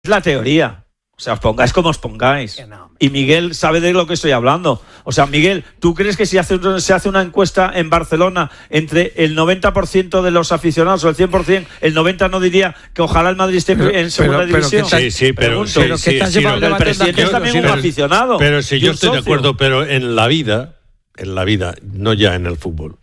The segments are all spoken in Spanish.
la teoría. O sea, os pongáis como os pongáis. Y Miguel sabe de lo que estoy hablando. O sea, Miguel, ¿tú crees que si se hace una encuesta en Barcelona entre el 90% de los aficionados o el 100%, el 90% no diría que ojalá el Madrid esté en segunda división? Pero que estás llevando el presidente es también un aficionado. Pero si yo estoy de acuerdo, pero en la vida, no ya en el fútbol,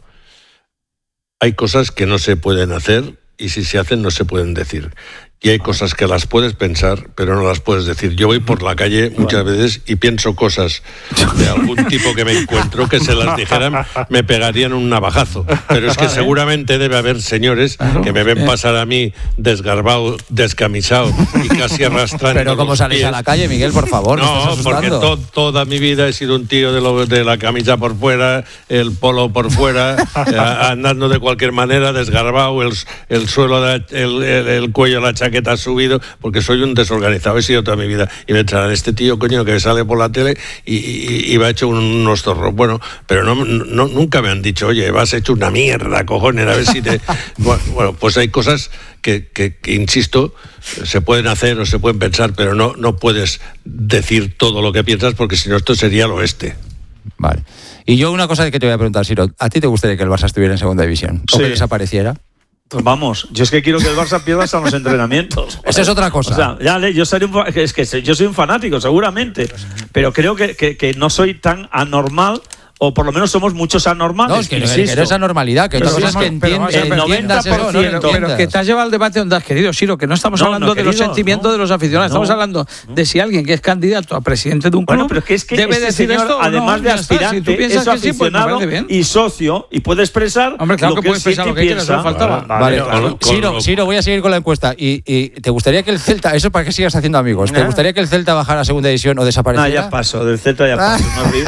hay cosas que no se pueden hacer y si se hacen no se pueden decir. Y hay cosas que las puedes pensar, pero no las puedes decir. Yo voy por la calle muchas veces y pienso cosas de algún tipo que me encuentro que se las dijeran, me pegarían un navajazo. Pero es que seguramente debe haber señores que me ven pasar a mí desgarbado, descamisado y casi arrastrando. Pero ¿cómo salís a la calle, Miguel, por favor? No, porque toda mi vida he sido un tío de la camisa por fuera, el polo por fuera, andando de cualquier manera, desgarbado, el suelo, el cuello, la chaqueta subido, porque soy un desorganizado, he sido toda mi vida. Y me traen este tío, coño, que sale por la tele y va hecho unos zorros. Bueno, pero nunca me han dicho, oye, vas hecho una mierda, cojones, a ver si te... Bueno, pues hay cosas que insisto, se pueden hacer o se pueden pensar, pero no puedes decir todo lo que piensas, porque si no esto sería el oeste. Vale. Y yo una cosa que te voy a preguntar, Siro, ¿a ti te gustaría que el Barça estuviera en segunda división? ¿O que desapareciera? Pues vamos, yo es que quiero que el Barça pierda hasta los entrenamientos. Esa es otra cosa. O sea, yo soy un fanático, seguramente, pero creo que no soy tan anormal. O por lo menos somos muchos anormales. No, es que no es anormalidad, que otra cosa es que entiendas el 90%. Pero que te has llevado al debate donde has querido, Siro, que no estamos hablando de los sentimientos de los aficionados, estamos hablando de si alguien que es candidato a presidente de un club pero es que debe este decir señor, esto, además de aspirante, es aficionado y socio, y puede expresar claro lo que puede expresar lo que quiera, solo faltaba. Vale, Siro, voy a seguir con la encuesta. ¿Y te gustaría que el Celta, eso para que sigas haciendo amigos, te gustaría que el Celta bajara a segunda división o desapareciera? No, ya paso, del Celta ya paso.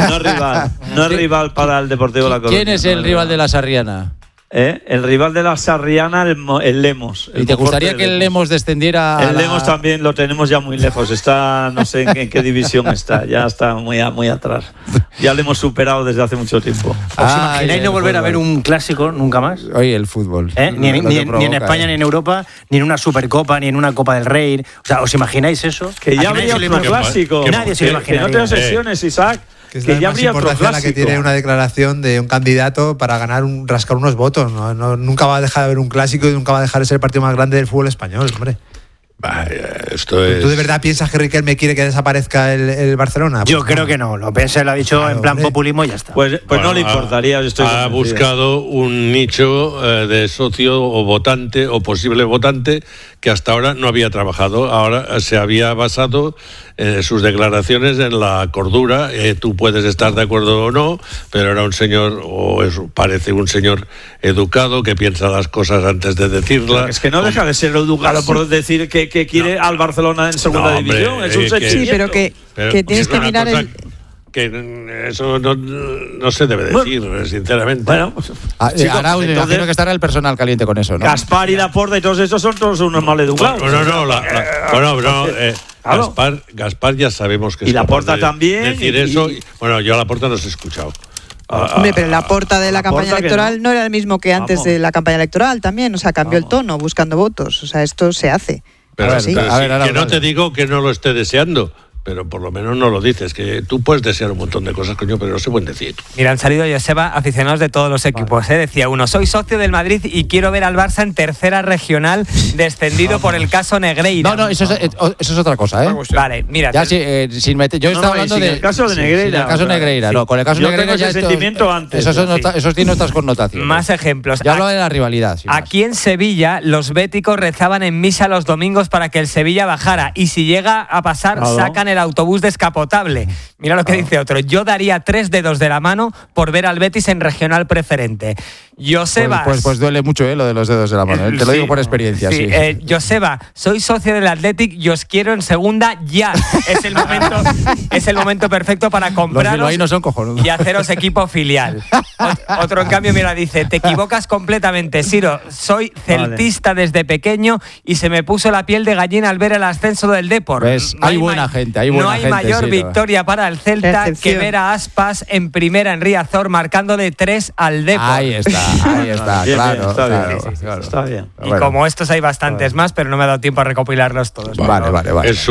No es rival para el Deportivo La Coruña. ¿Quién es el rival de la Sarriana? El rival de la Sarriana, el Lemos. ¿Y te gustaría que el Lemos descendiera? El Lemos también lo tenemos ya muy lejos. Está, no sé en qué división está. Ya está muy atrás. Ya lo hemos superado desde hace mucho tiempo. ¿Os imagináis no volver a ver un clásico nunca más? Oye, el fútbol. Ni en España, ni en Europa, ni en una Supercopa, ni en una Copa del Rey. O sea, ¿os imagináis eso? Que ya habría otro clásico. Nadie se lo imagina. Que no te obsesiones, Isaac. Que es la más importancia la que tiene una declaración de un candidato para rascar unos votos. Nunca va a dejar de haber un clásico y nunca va a dejar de ser el partido más grande del fútbol español, hombre. Esto es... ¿Tú de verdad piensas que Riquelme quiere que desaparezca el Barcelona? Yo creo que no. Lo piensa, lo ha dicho en plan populismo y ya está. Pues no le importaría. Ha buscado un nicho de socio o votante o posible votante que hasta ahora no había trabajado. Ahora se había basado sus declaraciones en la cordura. Tú puedes estar de acuerdo o no, pero era un señor, parece un señor educado que piensa las cosas antes de decirlas. Es que no deja de ser educado por decir que quiere al Barcelona en segunda división. Es un sentimiento. Sí, pero que tienes que mirar que eso no se debe decir, sinceramente. Bueno, Arau, me imagino que estará el personal caliente con eso, ¿no? Gaspar y Laporta y todos estos son todos unos maleducados. Gaspar ya sabemos que y Laporta también. Decir eso. Bueno, yo a Laporta no os he escuchado. Hombre, pero Laporta de la campaña electoral no era el mismo que antes de la campaña electoral también. O sea, cambió el tono buscando votos. O sea, esto se hace. Pero que no te digo que no lo esté deseando, pero por lo menos no lo dices, que tú puedes desear un montón de cosas, coño, pero no se pueden decir. Mira, han salido, Joseba, aficionados de todos los equipos. Decía uno, soy socio del Madrid y quiero ver al Barça en tercera regional descendido por el caso Negreira. No, eso es otra cosa, ¿eh? Vale, mira. Ya sin meter, yo estaba hablando del caso de Negreira. El caso Negreira, no, con el caso Negreira ya sentimiento antes. Eso tiene otras connotaciones. Más ejemplos. Ya hablaba de la rivalidad. Aquí en Sevilla, los béticos rezaban en misa los domingos para que el Sevilla bajara y si llega a pasar, sacan el autobús descapotable. Mira lo que dice otro. Yo daría 3 dedos de la mano por ver al Betis en regional preferente. Joseba. Pues duele mucho, lo de los dedos de la mano. Te lo digo por experiencia. Sí. Joseba, soy socio del Athletic y os quiero en segunda ya. Es el momento perfecto para compraros no son cojonudos. y haceros equipo filial. Otro en cambio, mira, dice, te equivocas completamente, Siro. Soy celtista desde pequeño y se me puso la piel de gallina al ver el ascenso del Depor. Hay buena gente, No hay mayor victoria para el Celta que ver a Aspas en primera en Riazor marcándole 3 al Depor. Ahí está. ahí está, Bien, claro. bien, está claro, bien, claro. está bien. Y como estos hay bastantes más, pero no me ha dado tiempo a recopilarlos todos. Vale. Es